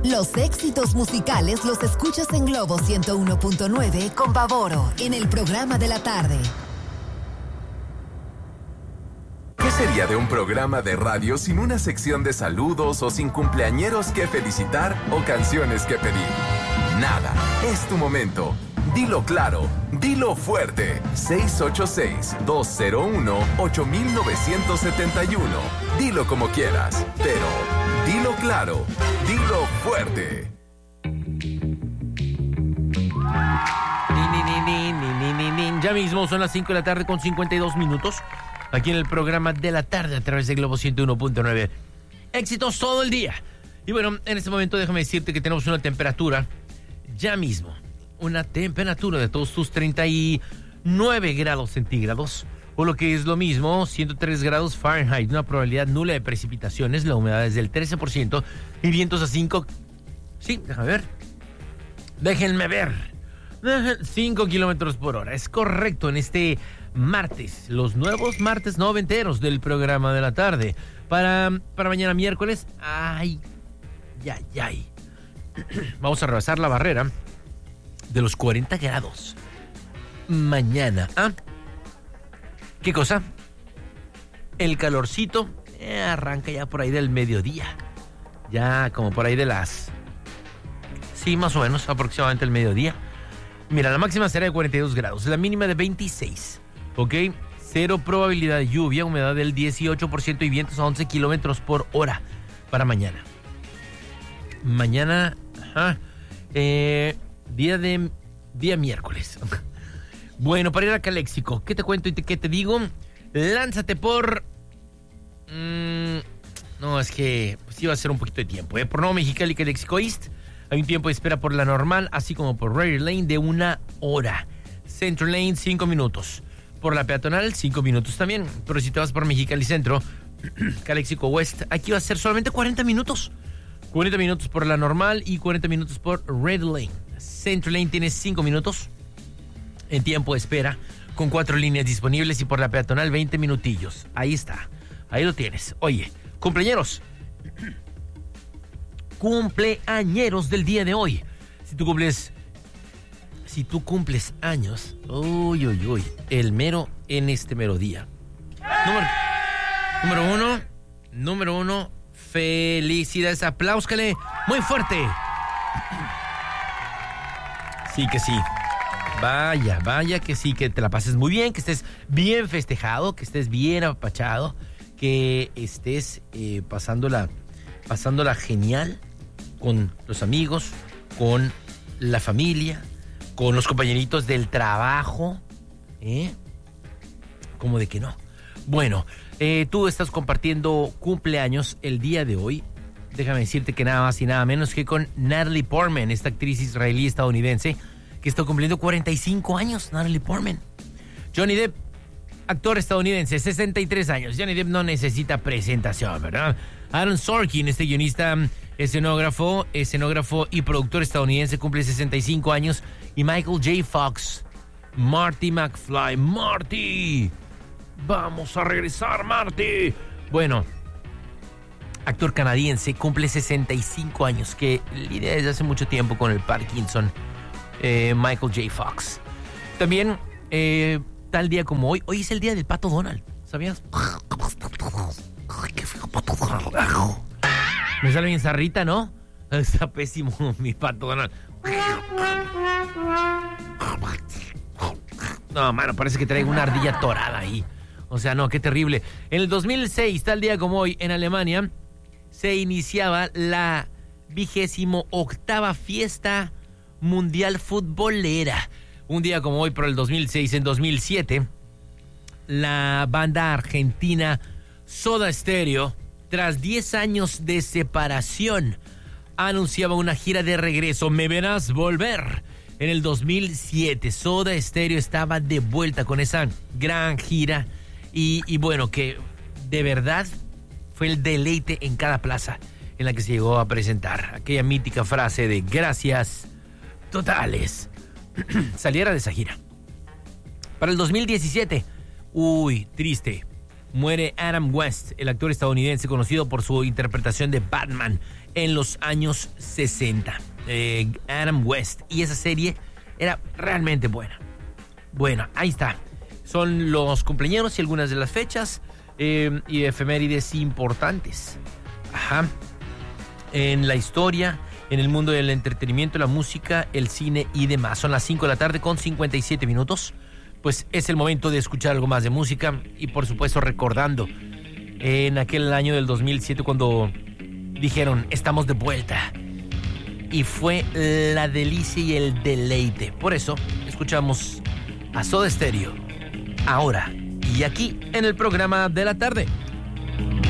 Los éxitos musicales los escuchas en Globo 101.9 con Pavoro en el programa de la tarde. ¿Qué sería de un programa de radio sin una sección de saludos o sin cumpleañeros que felicitar o canciones que pedir? Nada, es tu momento. Dilo claro, dilo fuerte. 686-201-8971. Dilo como quieras, pero dilo claro, dilo fuerte. Ya mismo son las 5 de la tarde con 52 minutos. Aquí en el programa de la tarde a través de Globo 101.9. Éxitos todo el día. Y bueno, en este momento déjame decirte que tenemos una temperatura ya mismo. Una temperatura de todos tus 39 grados centígrados. O lo que es lo mismo, 103 grados Fahrenheit. Una probabilidad nula de precipitaciones. La humedad es del 13%. Y vientos a 5... Sí, déjame ver. Déjenme ver. 5 kilómetros por hora. Es correcto en este martes. Los nuevos martes noventeros del programa de la tarde. Para mañana miércoles. Ay. Vamos a rebasar la barrera de los 40 grados. Mañana. ¿Ah? ¿Qué cosa? El calorcito arranca ya por ahí del mediodía. Ya como por ahí de las... Sí, más o menos, aproximadamente el mediodía. Mira, la máxima será de 42 grados, la mínima de 26, ¿ok? Cero probabilidad de lluvia, humedad del 18% y vientos a 11 kilómetros por hora para mañana. Mañana, día miércoles. Bueno, para ir a Caléxico, ¿qué te cuento y qué te digo? Lánzate por... no, es que sí va a ser un poquito de tiempo, Por Nuevo Mexicali y Caléxico East. Hay un tiempo de espera por la normal, así como por Raider Lane de 1 hora. Central Lane, 5 minutos. Por la peatonal, 5 minutos también. Pero si te vas por Mexicali Centro, Caléxico West, aquí va a ser solamente 40 minutos. 40 minutos por la normal y 40 minutos por Raider Lane. Central Lane tiene 5 minutos en tiempo de espera, con 4 líneas disponibles, y por la peatonal 20 minutillos. Ahí está, ahí lo tienes. Oye, cumpleañeros del día de hoy. Si tú cumples años, el mero en este mero día. Número uno, felicidades, apláuscale muy fuerte. Sí que sí. Vaya que sí, que te la pases muy bien, que estés bien festejado, que estés bien apapachado, que estés pasándola genial con los amigos, con la familia, con los compañeritos del trabajo, ¿Cómo de que no? Bueno, tú estás compartiendo cumpleaños el día de hoy. Déjame decirte que nada más y nada menos que con Natalie Portman, esta actriz israelí-estadounidense que está cumpliendo 45 años, Natalie Portman. Johnny Depp, actor estadounidense, 63 años. Johnny Depp no necesita presentación, ¿verdad? Aaron Sorkin, este guionista, escenógrafo y productor estadounidense, cumple 65 años. Y Michael J. Fox, Marty McFly. ¡Marty! ¡Vamos a regresar, Marty! Bueno, actor canadiense, cumple 65 años, que lidia desde hace mucho tiempo con el Parkinson. Michael J. Fox. También, tal día como hoy es el día del Pato Donald, ¿sabías? Ay, qué feo Pato Donald. Me sale bien zarrita, ¿no? Está pésimo mi Pato Donald. No, mano, parece que traigo una ardilla torada ahí. O sea, no, qué terrible. En el 2006, tal día como hoy, en Alemania, se iniciaba la 28ª fiesta mundial futbolera. Un día como hoy, por el 2006, en 2007, la banda argentina Soda Stereo, tras 10 años de separación, anunciaba una gira de regreso. Me verás volver. En el 2007, Soda Stereo estaba de vuelta con esa gran gira. Y bueno, que de verdad fue el deleite en cada plaza en la que se llegó a presentar. Aquella mítica frase de gracias totales. Saliera de esa gira. Para el 2017, triste. muere Adam West, el actor estadounidense conocido por su interpretación de Batman en los años 60. Adam West. Y esa serie era realmente buena. Bueno, ahí está. Son los cumpleaños y algunas de las fechas y efemérides importantes. Ajá. En la historia, en el mundo del entretenimiento, la música, el cine y demás. Son las 5 de la tarde con 57 minutos. Pues es el momento de escuchar algo más de música y por supuesto recordando en aquel año del 2007 cuando dijeron estamos de vuelta y fue la delicia y el deleite. Por eso escuchamos a Soda Stereo ahora y aquí en el programa de la tarde.